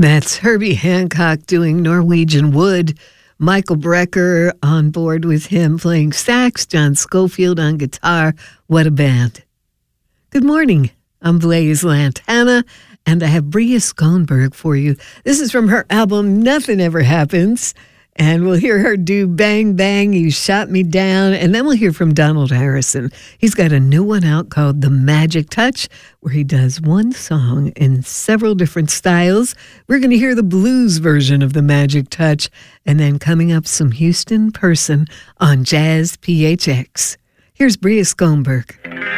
That's Herbie Hancock doing Norwegian Wood. Michael Brecker on board with him playing sax, John Schofield on guitar. What a band. Good morning. I'm Blaise Lantana, and I have Bria Skånberg for you. This is from her album Nothing Ever Happens, and we'll hear her do Bang Bang, You Shot Me Down, and then we'll hear from Donald Harrison. He's got a new one out called The Magic Touch, where he does one song in several different styles. We're going to hear the blues version of The Magic Touch, and then coming up, some Houston Person on Jazz PHX. Here's Bria Skånberg.